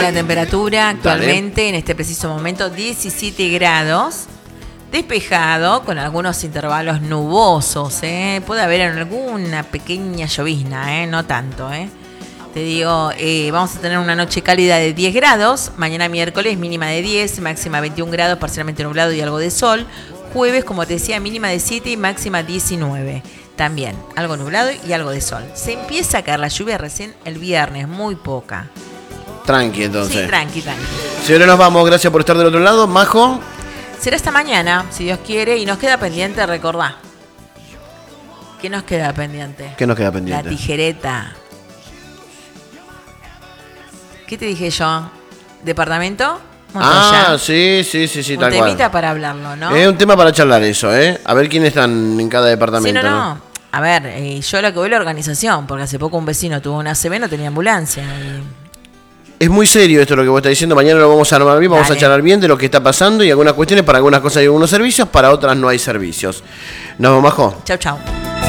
La temperatura actualmente, en este preciso momento, 17 grados. Despejado, con algunos intervalos nubosos, Puede haber alguna pequeña llovizna, no tanto, Te digo, vamos a tener una noche cálida de 10 grados. Mañana miércoles, mínima de 10, máxima 21 grados, parcialmente nublado y algo de sol. Jueves, como te decía, mínima de 7 y máxima 19. También, algo nublado y algo de sol. Se empieza a caer la lluvia recién el viernes, muy poca. Tranqui, entonces. Sí, tranqui. Si ahora nos vamos, gracias por estar del otro lado. Majo. Será esta mañana, si Dios quiere, y nos queda pendiente, recordá. ¿Qué nos queda pendiente? ¿Qué nos queda pendiente? La tijereta. ¿Qué te dije yo? ¿Departamento? Montoya. Sí, un tal cual. temita para hablarlo, ¿no? Es un tema para charlar eso, A ver quiénes están en cada departamento. Sí, no. A ver, yo lo que voy a la organización, porque hace poco un vecino tuvo una ACV, no tenía ambulancia. Es muy serio esto lo que vos estás diciendo. Mañana lo vamos a armar bien, vamos a charlar bien de lo que está pasando y algunas cuestiones. Para algunas cosas hay algunos servicios, para otras no hay servicios. Nos vemos, Majo. Chau.